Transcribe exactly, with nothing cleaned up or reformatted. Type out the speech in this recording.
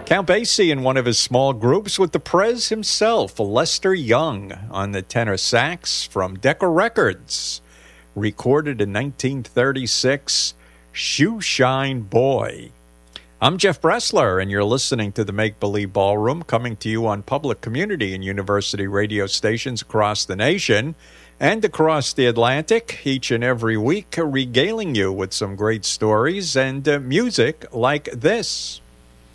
Count Basie in one of his small groups with the Prez himself, Lester Young, on the tenor sax from Decca Records. Recorded in nineteen thirty-six, Shoeshine Boy. I'm Jeff Bressler, and you're listening to the Make Believe Ballroom, coming to you on public, community, and university radio stations across the nation and across the Atlantic, each and every week, regaling you with some great stories and uh, music like this.